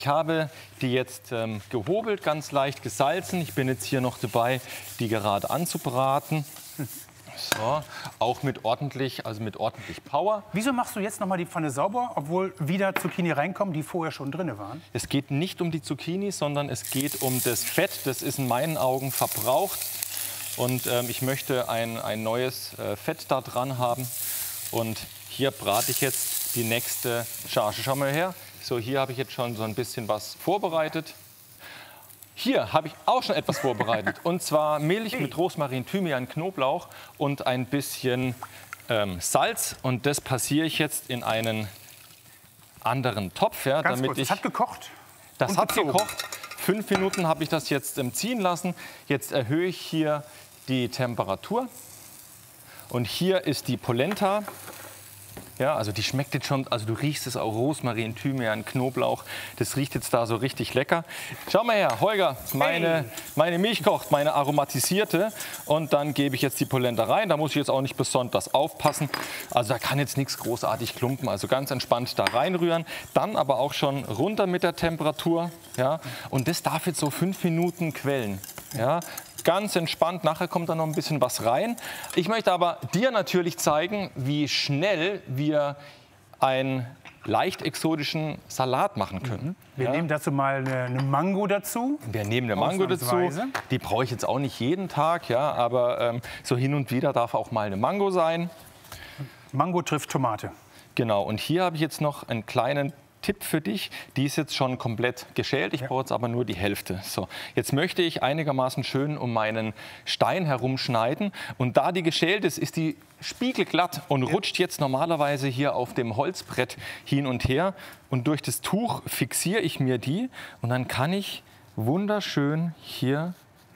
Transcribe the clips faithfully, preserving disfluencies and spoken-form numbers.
Ich habe die jetzt ähm, gehobelt, ganz leicht gesalzen. Ich bin jetzt hier noch dabei, die gerade anzubraten. So, auch mit ordentlich, also mit ordentlich Power. Wieso machst du jetzt noch mal die Pfanne sauber, obwohl wieder Zucchini reinkommen, die vorher schon drin waren? Es geht nicht um die Zucchini, sondern es geht um das Fett. Das ist in meinen Augen verbraucht. Und ähm, ich möchte ein, ein neues äh, Fett da dran haben. Und hier brate ich jetzt die nächste Charge. Schau mal her. So, hier habe ich jetzt schon so ein bisschen was vorbereitet. Hier habe ich auch schon etwas vorbereitet. Und zwar Milch mit Rosmarin, Thymian, Knoblauch und ein bisschen ähm, Salz. Und das passiere ich jetzt in einen anderen Topf. Ja, Ganz damit kurz, ich, das hat gekocht? Das und hat gezogen. gekocht. Fünf Minuten habe ich das jetzt ähm, ziehen lassen. Jetzt erhöhe ich hier die Temperatur. Und hier ist die Polenta. Ja, also die schmeckt jetzt schon, also du riechst es auch, Rosmarin, Thymian, Knoblauch. Das riecht jetzt da so richtig lecker. Schau mal her, Holger, meine, meine Milch kocht, meine aromatisierte. Und dann gebe ich jetzt die Polenta rein. Da muss ich jetzt auch nicht besonders aufpassen. Also da kann jetzt nichts großartig klumpen. Also ganz entspannt da reinrühren. Dann aber auch schon runter mit der Temperatur. Ja, und das darf jetzt so fünf Minuten quellen. Ja. Ganz entspannt, nachher kommt da noch ein bisschen was rein. Ich möchte aber dir natürlich zeigen, wie schnell wir einen leicht exotischen Salat machen können. Wir ja? nehmen dazu mal eine, eine Mango dazu. Wir nehmen eine Mango dazu. Die brauche ich jetzt auch nicht jeden Tag, ja, aber ähm, so hin und wieder darf auch mal eine Mango sein. Mango trifft Tomate. Genau, und hier habe ich jetzt noch einen kleinen Tipp für dich, die ist jetzt schon komplett geschält, ich ja. brauche jetzt aber nur die Hälfte. So, jetzt möchte ich einigermaßen schön um meinen Stein herumschneiden und da die geschält ist, ist die spiegelglatt und ja. rutscht jetzt normalerweise hier auf dem Holzbrett hin und her und durch das Tuch fixiere ich mir die und dann kann ich wunderschön hier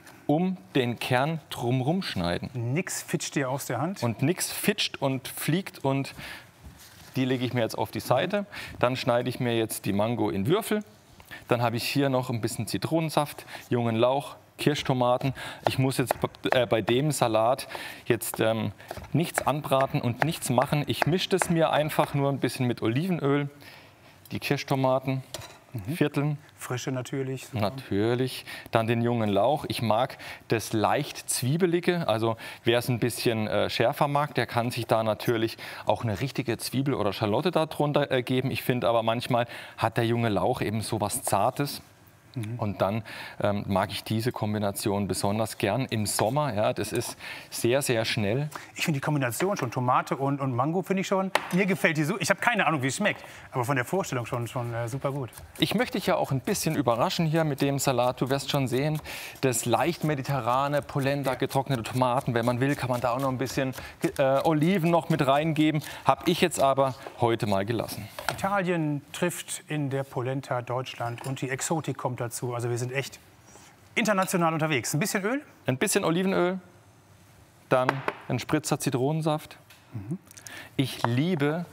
um den Kern drumherum schneiden. Nix fitscht dir aus der Hand. Und nix fitscht und fliegt und die lege ich mir jetzt auf die Seite. Dann schneide ich mir jetzt die Mango in Würfel. Dann habe ich hier noch ein bisschen Zitronensaft, jungen Lauch, Kirschtomaten. Ich muss jetzt äh, bei dem Salat jetzt ähm, nichts anbraten und nichts machen. Ich mische das mir einfach nur ein bisschen mit Olivenöl. Die Kirschtomaten mhm. vierteln. Frische natürlich. Super. Natürlich. Dann den jungen Lauch. Ich mag das leicht Zwiebelige. Also wer es ein bisschen äh, schärfer mag, der kann sich da natürlich auch eine richtige Zwiebel oder Schalotte darunter äh, geben. Ich finde aber manchmal hat der junge Lauch eben so was Zartes. Mhm. Und dann ähm, mag ich diese Kombination besonders gern im Sommer. Ja, das ist sehr, sehr schnell. Ich finde die Kombination schon, Tomate und, und Mango, finde ich schon, mir gefällt die so. Ich habe keine Ahnung, wie es schmeckt, aber von der Vorstellung schon, schon äh, super gut. Ich möchte dich ja auch ein bisschen überraschen hier mit dem Salat. Du wirst schon sehen, das leicht mediterrane, Polenta, ja. getrocknete Tomaten. Wenn man will, kann man da auch noch ein bisschen äh, Oliven noch mit reingeben. Habe ich jetzt aber heute mal gelassen. Italien trifft in der Polenta Deutschland und die Exotik kommt dazu. Also wir sind echt international unterwegs. Ein bisschen Öl? Ein bisschen Olivenöl, dann ein Spritzer Zitronensaft. Mhm. Ich liebe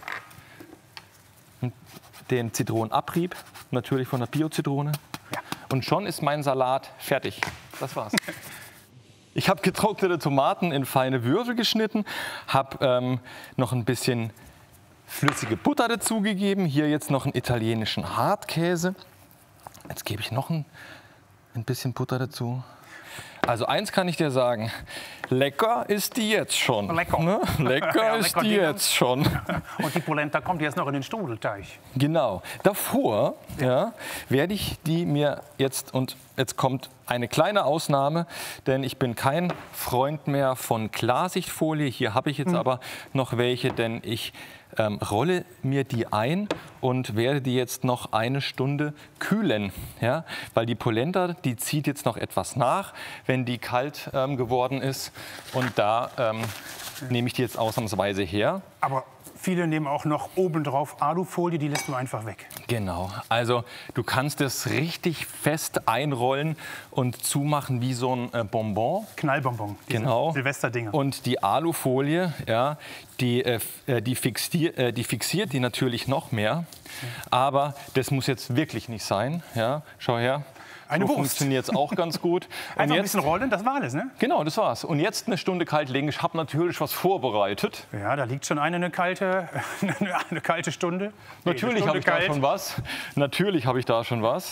den Zitronenabrieb, natürlich von der Bio-Zitrone. Ja. Und schon ist mein Salat fertig. Das war's. Ich habe getrocknete Tomaten in feine Würfel geschnitten, habe ähm, noch ein bisschen flüssige Butter dazugegeben. Hier jetzt noch einen italienischen Hartkäse. Jetzt gebe ich noch ein, ein bisschen Butter dazu. Also eins kann ich dir sagen, lecker ist die jetzt schon. Lecker. Ne? Lecker ja, ist lecker die jetzt schon. Und die Polenta kommt jetzt noch in den Strudelteig. Genau. Davor ja. Ja, werde ich die mir jetzt, und jetzt kommt eine kleine Ausnahme, denn ich bin kein Freund mehr von Klarsichtfolie. Hier habe ich jetzt mhm. aber noch welche, denn ich ähm, rolle mir die ein und werde die jetzt noch eine Stunde kühlen. Ja? Weil die Polenta, die zieht jetzt noch etwas nach, wenn die kalt ähm, geworden ist. Und da ähm, nehme ich die jetzt ausnahmsweise her. Aber viele nehmen auch noch obendrauf Alufolie, die lässt du einfach weg. Genau, also du kannst es richtig fest einrollen und zumachen wie so ein äh, Bonbon. Knallbonbon, genau. Silvesterdinger. Und die Alufolie, ja, die, äh, die, fixier, äh, die fixiert die natürlich noch mehr. Aber das muss jetzt wirklich nicht sein. Ja, schau her. Eine so Wurst. funktioniert es auch ganz gut. Und Einfach ein jetzt, bisschen rollen, das war alles, ne? genau, das war's. Und jetzt eine Stunde kalt legen. Ich habe natürlich was vorbereitet. Ja, da liegt schon eine, eine, kalte, eine kalte Stunde. Nee, Natürlich eine habe Stunde ich da schon was. Natürlich habe ich da schon was.